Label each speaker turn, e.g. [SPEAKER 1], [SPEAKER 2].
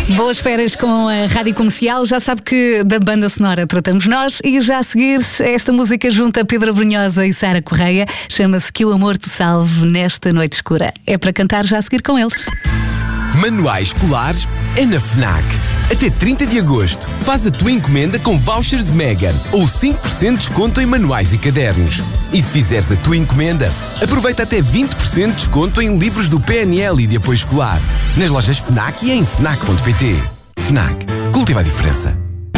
[SPEAKER 1] Boas férias com a Rádio Comercial. Já sabe que da banda sonora tratamos nós e já a seguir esta música junto a Pedro Brunhosa e Sara Correia chama-se Que o Amor Te Salve Nesta Noite Escura. É para cantar já a seguir com eles.
[SPEAKER 2] Manuais escolares é na FNAC. Até 30 de agosto, faz a tua encomenda com vouchers Mega ou 5% de desconto em manuais e cadernos. E se fizeres a tua encomenda, aproveita até 20% de desconto em livros do PNL e de apoio escolar. Nas lojas FNAC e em FNAC.pt. FNAC. Cultiva a diferença.